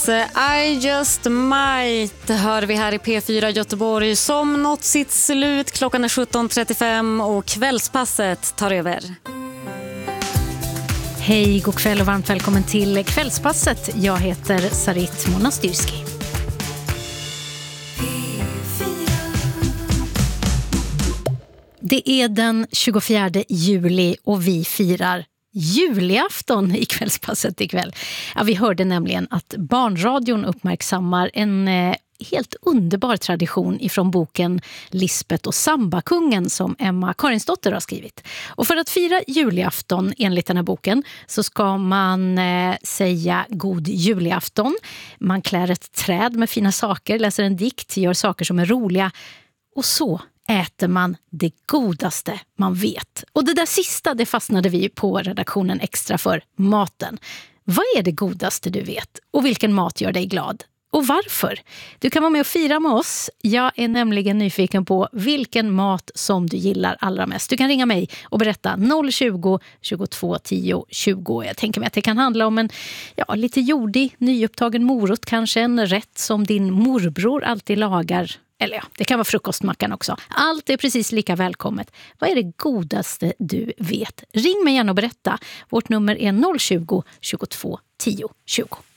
I just might hör vi här i P4 Göteborg som nått sitt slut. Klockan är 17.35 och kvällspasset tar över. Hej, god kväll och varmt välkommen till kvällspasset. Jag heter Sarit Monastyrski. Det är den 24 juli och vi firar julafton i kvällspasset ikväll. Ja, vi hörde nämligen att Barnradion uppmärksammar en helt underbar tradition ifrån boken Lisbeth och Sambakungen som Emma Karinsdotter har skrivit. Och för att fira julafton enligt den här boken så ska man säga god julafton. Man klär ett träd med fina saker, läser en dikt, gör saker som är roliga och så äter man det godaste man vet. Och det där sista, det fastnade vi på redaktionen extra för, maten. Vad är det godaste du vet? Och vilken mat gör dig glad? Och varför? Du kan vara med och fira med oss. Jag är nämligen nyfiken på vilken mat som du gillar allra mest. Du kan ringa mig och berätta 020 22 10 20. Jag tänker mig att det kan handla om en lite jordig, nyupptagen morot. Kanske en rätt som din morbror alltid lagar. Eller det kan vara frukostmackan också. Allt är precis lika välkommet. Vad är det godaste du vet? Ring mig gärna och berätta. Vårt nummer är 020 22 10 20.